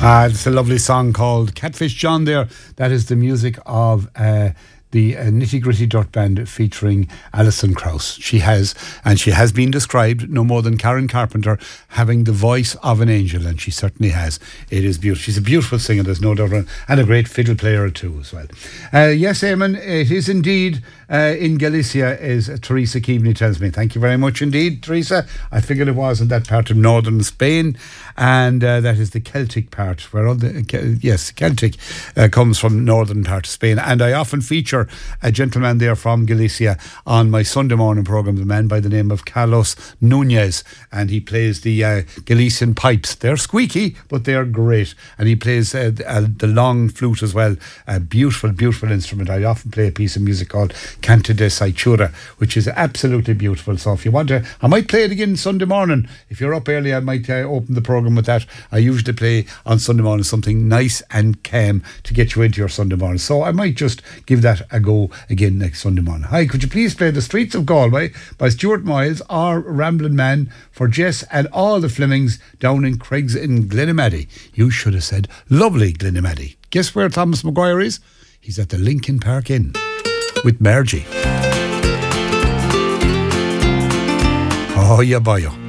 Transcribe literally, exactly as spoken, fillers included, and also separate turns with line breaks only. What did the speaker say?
Ah, it's a lovely song called Catfish John there. That is the music of uh, the uh, Nitty Gritty Dirt Band featuring Alison Krauss. She has, and she has been described no more than Karen Carpenter having the voice of an angel, and she certainly has. It is beautiful. She's a beautiful singer, there's no doubt, and a great fiddle player too as well. Uh, yes, Eamon, it is indeed uh, in Galicia, as Teresa Keaveney tells me. Thank you very much indeed, Teresa. I figured it was in that part of northern Spain, and uh, that is the Celtic part, where all the, uh, yes, Celtic uh, comes from northern part of Spain, and I often feature a gentleman there from Galicia on my Sunday morning programme, the man by the name of Carlos Nunez, and he plays the uh, Galician pipes. They're squeaky, but they're great, and he plays uh, the, uh, the long flute as well. A beautiful, beautiful instrument. I often play a piece of music called Canto de Saichura, which is absolutely beautiful. So if you want to, I might play it again Sunday morning. If you're up early, I might uh, open the programme with that. I usually play on Sunday morning something nice and calm to get you into your Sunday morning. So I might just give that a go again next Sunday morning. Hi, could you please play The Streets of Galway by Stuart Miles, our Ramblin' Man, for Jess and all the Flemings down in Craigs in Glenamaddy. You should have said lovely Glenamaddy. Guess where Thomas Maguire is? He's at the Lincoln Park Inn with Margie. Oh, yeah, boy.